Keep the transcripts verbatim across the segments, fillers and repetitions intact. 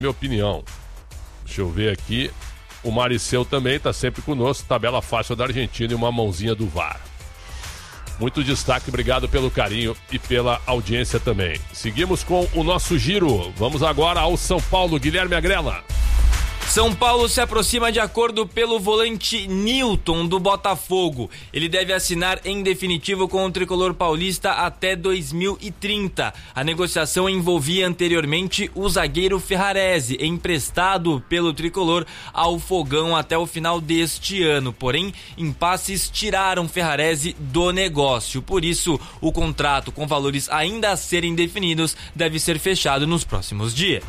minha opinião. Deixa eu ver aqui. O Maricel também está sempre conosco. Tabela fácil da Argentina e uma mãozinha do V A R. Muito destaque, obrigado pelo carinho e pela audiência também. Seguimos com o nosso giro. Vamos agora ao São Paulo, Guilherme Agrela. São Paulo se aproxima de acordo pelo volante Nilton do Botafogo. Ele deve assinar em definitivo com o tricolor paulista até dois mil e trinta. A negociação envolvia anteriormente o zagueiro Ferrarese, emprestado pelo tricolor ao Fogão até o final deste ano. Porém, impasses tiraram Ferrarese do negócio. Por isso, o contrato com valores ainda a serem definidos deve ser fechado nos próximos dias.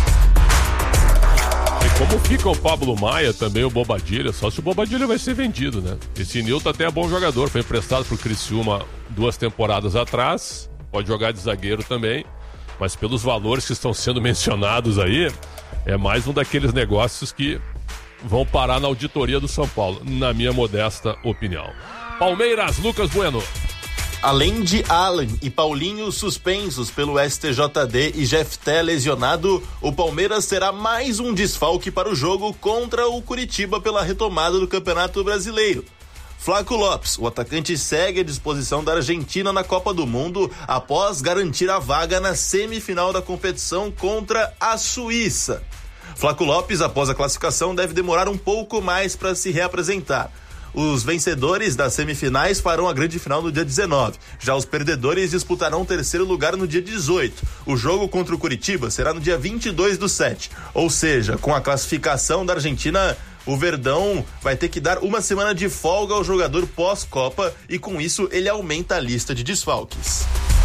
Como fica o Pablo Maia, também o Bobadilha, só se o Bobadilha vai ser vendido, né? Esse Nilton até é bom jogador, foi emprestado pro Criciúma duas temporadas atrás, pode jogar de zagueiro também, mas pelos valores que estão sendo mencionados aí, é mais um daqueles negócios que vão parar na auditoria do São Paulo, na minha modesta opinião. Palmeiras, Lucas Bueno. Além de Alan e Paulinho suspensos pelo S T J D e Jefté lesionado, o Palmeiras terá mais um desfalque para o jogo contra o Curitiba pela retomada do Campeonato Brasileiro. Flaco Lopes, o atacante, segue à disposição da Argentina na Copa do Mundo após garantir a vaga na semifinal da competição contra a Suíça. Flaco Lopes, após a classificação, deve demorar um pouco mais para se reapresentar. Os vencedores das semifinais farão a grande final no dia dezenove. Já os perdedores disputarão o terceiro lugar no dia dezoito. O jogo contra o Curitiba será no dia vinte e dois do sete. Ou seja, com a classificação da Argentina, o Verdão vai ter que dar uma semana de folga ao jogador pós-Copa e com isso ele aumenta a lista de desfalques.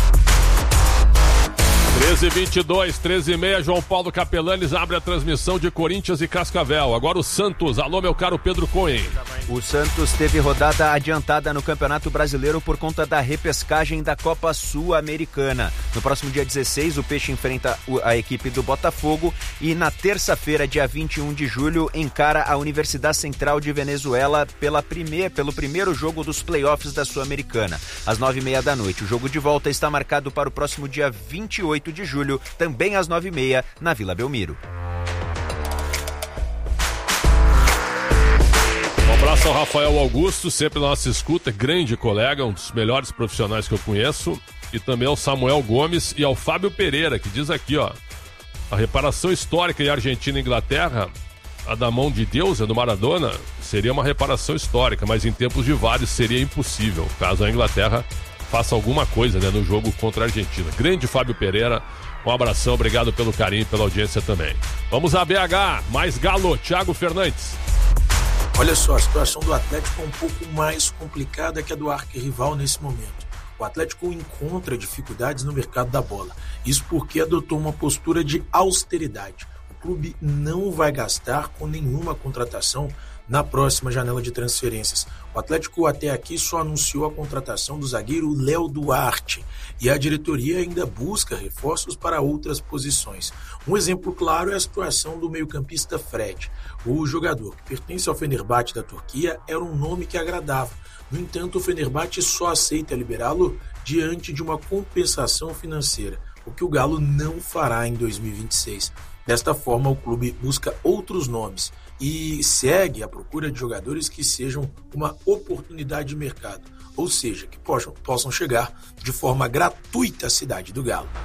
treze e vinte e dois, treze e meia, João Paulo Capelanes abre a transmissão de Corinthians e Cascavel. Agora o Santos. Alô, meu caro Pedro Cohen. O Santos teve rodada adiantada no Campeonato Brasileiro por conta da repescagem da Copa Sul-Americana. No próximo dia dezesseis, o Peixe enfrenta a equipe do Botafogo e na terça-feira, dia vinte e um de julho, encara a Universidade Central de Venezuela pela primeir, pelo primeiro jogo dos playoffs da Sul-Americana, às nove e meia da noite. O jogo de volta está marcado para o próximo dia vinte e oito de julho, também às nove e meia, na Vila Belmiro. Um abraço ao Rafael Augusto, sempre na nossa escuta, grande colega, um dos melhores profissionais que eu conheço, e também ao Samuel Gomes e ao Fábio Pereira, que diz aqui, ó, a reparação histórica em Argentina e Inglaterra, a da mão de Deus, a do Maradona, seria uma reparação histórica, mas em tempos de V A R seria impossível, caso a Inglaterra faça alguma coisa, né, no jogo contra a Argentina. Grande Fábio Pereira, um abração, obrigado pelo carinho e pela audiência também. Vamos a B H, mais Galo, Thiago Fernandes. Olha só, a situação do Atlético é um pouco mais complicada que a do arquirrival nesse momento. O Atlético encontra dificuldades no mercado da bola. Isso porque adotou uma postura de austeridade. O clube não vai gastar com nenhuma contratação na próxima janela de transferências. O Atlético até aqui só anunciou a contratação do zagueiro Léo Duarte e a diretoria ainda busca reforços para outras posições. Um exemplo claro é a situação do meio-campista Fred. O jogador, que pertence ao Fenerbahçe da Turquia, era um nome que agradava. No entanto, o Fenerbahçe só aceita liberá-lo diante de uma compensação financeira, o que o Galo não fará em dois mil e vinte e seis. Desta forma, o clube busca outros nomes e segue à procura de jogadores que sejam uma oportunidade de mercado, ou seja, que possam, possam chegar de forma gratuita à cidade do Galo.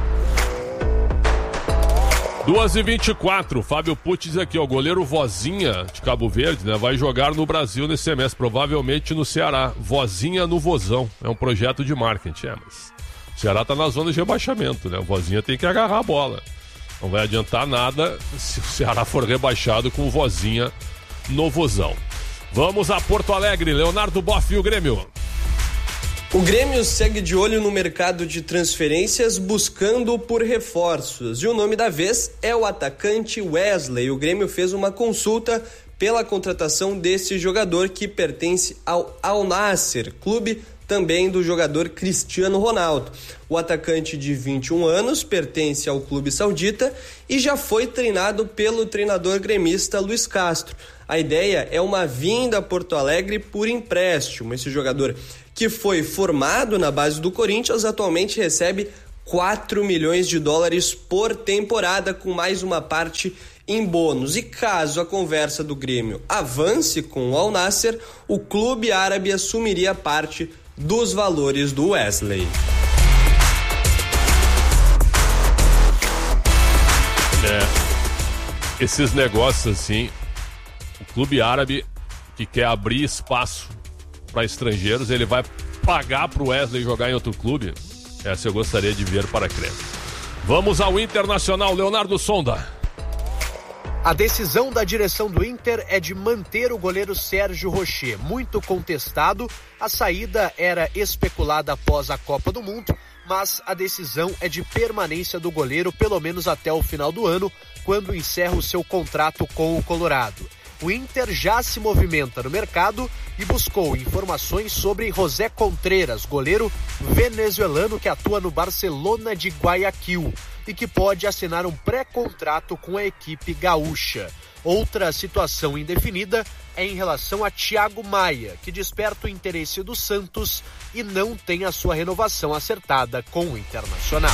duas e vinte e quatro, Fábio Pucci diz aqui, ó, o goleiro Vozinha de Cabo Verde, né, vai jogar no Brasil nesse semestre, provavelmente no Ceará. Vozinha no Vozão, é um projeto de marketing, é, mas o Ceará tá na zona de rebaixamento, né, o Vozinha tem que agarrar a bola. Não vai adiantar nada se o Ceará for rebaixado com o Vozinha no Vozão. Vamos a Porto Alegre, Leonardo Boff e o Grêmio. O Grêmio segue de olho no mercado de transferências buscando por reforços. E o nome da vez é o atacante Wesley. O Grêmio fez uma consulta pela contratação desse jogador que pertence ao Al Nassr, clube também do jogador Cristiano Ronaldo. O atacante de vinte e um anos pertence ao clube saudita e já foi treinado pelo treinador gremista Luiz Castro. A ideia é uma vinda a Porto Alegre por empréstimo. Esse jogador, que foi formado na base do Corinthians, atualmente recebe quatro milhões de dólares por temporada, com mais uma parte em bônus. E caso a conversa do Grêmio avance com o Al Nassr, o clube árabe assumiria parte dos valores do Wesley. É, esses negócios assim, o clube árabe que quer abrir espaço para estrangeiros, ele vai pagar para o Wesley jogar em outro clube? Essa eu gostaria de ver para crer. Vamos ao Internacional, Leonardo Sonda. A decisão da direção do Inter é de manter o goleiro Sérgio Rocher, muito contestado. A saída era especulada após a Copa do Mundo, mas a decisão é de permanência do goleiro pelo menos até o final do ano, quando encerra o seu contrato com o Colorado. O Inter já se movimenta no mercado e buscou informações sobre José Contreras, goleiro venezuelano que atua no Barcelona de Guayaquil e que pode assinar um pré-contrato com a equipe gaúcha. Outra situação indefinida é em relação a Thiago Maia, que desperta o interesse do Santos e não tem a sua renovação acertada com o Internacional.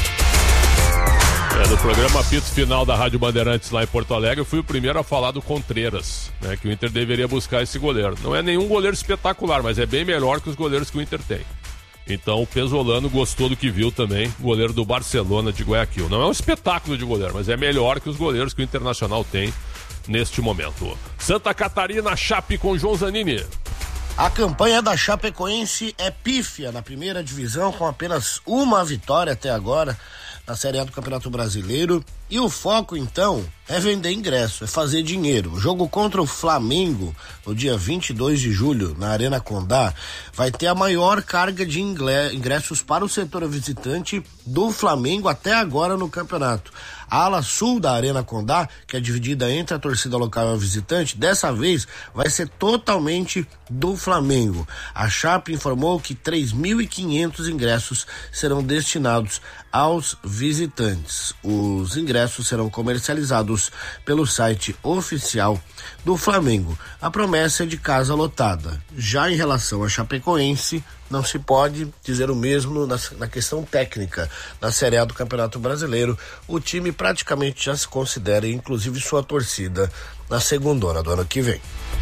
É, no programa Apito Final da Rádio Bandeirantes lá em Porto Alegre, eu fui o primeiro a falar do Contreras, né, que o Inter deveria buscar esse goleiro. Não é nenhum goleiro espetacular, mas é bem melhor que os goleiros que o Inter tem. Então o Pesolano gostou do que viu também, goleiro do Barcelona de Guayaquil. Não é um espetáculo de goleiro, mas é melhor que os goleiros que o Internacional tem neste momento. Santa Catarina, Chape com João Zanini. A campanha da Chapecoense é pífia na primeira divisão, com apenas uma vitória até agora na Série A do Campeonato Brasileiro. E o foco, então, é vender ingresso, é fazer dinheiro. O jogo contra o Flamengo, no dia vinte e dois de julho, na Arena Condá, vai ter a maior carga de ingressos para o setor visitante do Flamengo até agora no campeonato. A ala sul da Arena Condá, que é dividida entre a torcida local e a visitante, dessa vez vai ser totalmente do Flamengo. A Chape informou que três mil e quinhentos ingressos serão destinados aos visitantes. Os ingressos serão comercializados pelo site oficial do Flamengo. A promessa é de casa lotada. Já em relação à Chapecoense, não se pode dizer o mesmo na, na questão técnica. Na Série A do Campeonato Brasileiro, o time praticamente já se considera, inclusive sua torcida, na segundona do ano que vem.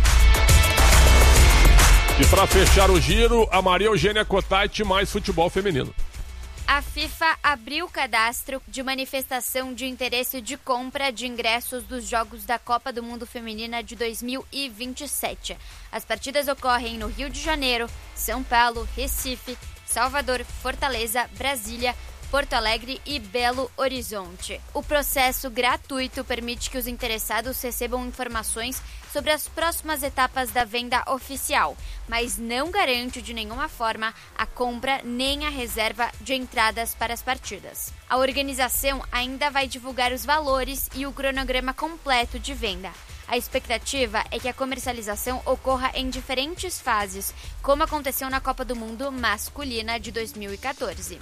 E para fechar o giro, a Maria Eugênia Cotati mais futebol feminino. A FIFA abriu o cadastro de manifestação de interesse de compra de ingressos dos Jogos da Copa do Mundo Feminina de dois mil e vinte e sete. As partidas ocorrem no Rio de Janeiro, São Paulo, Recife, Salvador, Fortaleza, Brasília, Porto Alegre e Belo Horizonte. O processo gratuito permite que os interessados recebam informações sobre as próximas etapas da venda oficial, mas não garante de nenhuma forma a compra nem a reserva de entradas para as partidas. A organização ainda vai divulgar os valores e o cronograma completo de venda. A expectativa é que a comercialização ocorra em diferentes fases, como aconteceu na Copa do Mundo Masculina de dois mil e quatorze.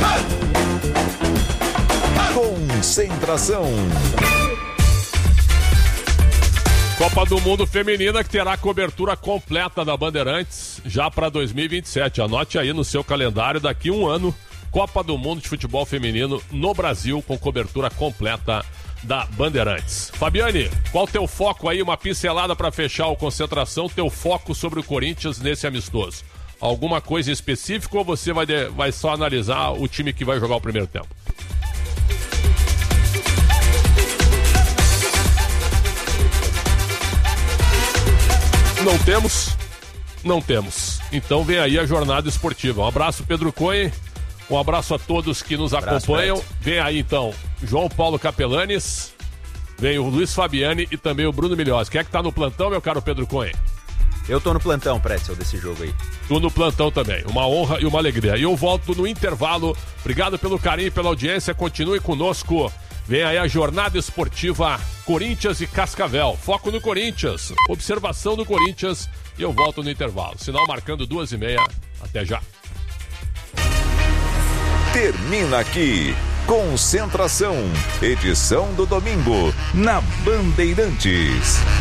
Concentração. Copa do Mundo Feminina que terá cobertura completa da Bandeirantes já para dois mil e vinte e sete. Anote aí no seu calendário, daqui a um ano, Copa do Mundo de Futebol Feminino no Brasil com cobertura completa da Bandeirantes. Fabiane, qual teu foco aí, uma pincelada para fechar o Concentração, teu foco sobre o Corinthians nesse amistoso? Alguma coisa específica ou você vai, de, vai só analisar o time que vai jogar o primeiro tempo? Não temos? Não temos. Então vem aí a jornada esportiva. Um abraço, Pedro Cohen. Um abraço a todos que nos um abraço, acompanham. Beto. Vem aí então João Paulo Capelanes, vem o Luiz Fabiani e também o Bruno Milhós. Quem é que tá no plantão, meu caro Pedro Cohen? Eu tô no plantão, Pretzel, desse jogo aí. Tu no plantão também. Uma honra e uma alegria. E eu volto no intervalo. Obrigado pelo carinho e pela audiência. Continue conosco. Vem aí a jornada esportiva Corinthians e Cascavel. Foco no Corinthians. Observação do Corinthians. E eu volto no intervalo. Sinal marcando duas e meia. Até já. Termina aqui. Concentração. Edição do domingo. Na Bandeirantes.